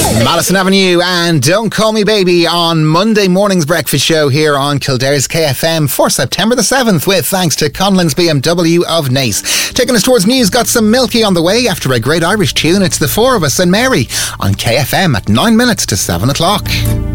Madison Avenue and Don't Call Me Baby on Monday morning's breakfast show here on Kildare's KFM for September the 7th, with thanks to Conlon's BMW of Naas. Taking us towards news, got some Milky on the way after a great Irish tune. It's The Four of Us and Mary on KFM at 9 minutes to 7 o'clock.